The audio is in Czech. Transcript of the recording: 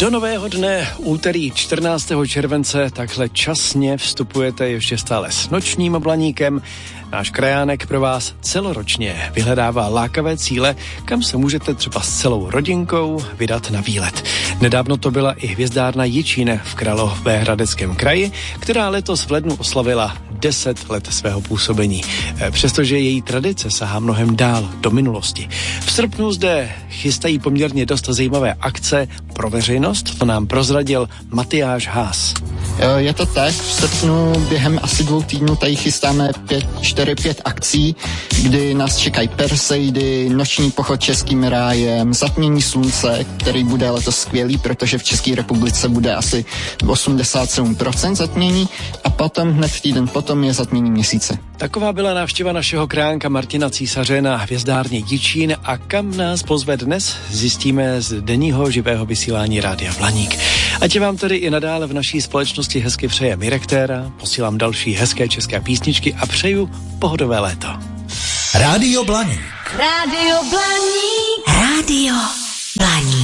Do nového dne, úterý 14. července, takhle časně vstupujete ještě stále s nočním Blaníkem. Náš krajánek pro vás celoročně vyhledává lákavé cíle, kam se můžete třeba s celou rodinkou vydat na výlet. Nedávno to byla i hvězdárna Jičín v Královéhradeckém kraji, která letos v lednu oslavila 10 let svého působení. Přestože její tradice sahá mnohem dál do minulosti. V srpnu zde chystají poměrně dost zajímavé akce pro veřejnost, to nám prozradil Matyáš Haas. Je to tak, v srpnu během asi 2 týdnů tady chystáme 4-5 akcí, kdy nás čekají Perseidy, noční pochod Českým rájem, zatmění slunce, který bude letos skvělý, protože v České republice bude asi 87% zatmění a potom hned týden potom je zatmění měsíce. Taková byla návštěva našeho kránka Martina Císaře na hvězdárně Jičín a kam nás pozve dnes, zjistíme z denního živého vysílání Rádia Blaník. Ať vám tedy i nadále v naší společnosti hezky přeje Mirek Téra, posílám další hezké české písničky a přeju pohodové léto. Rádio Blaník. Rádio Blaník. Rádio Blaník.